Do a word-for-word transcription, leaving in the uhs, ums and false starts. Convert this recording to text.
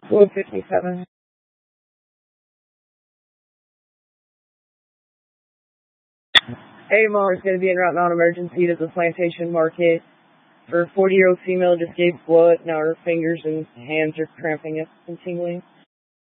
one fifty-seven. A M R is going to be en route non-emergency to the Plantation Market. For a forty-year-old female just gave blood. Now her fingers and hands are cramping and tingling.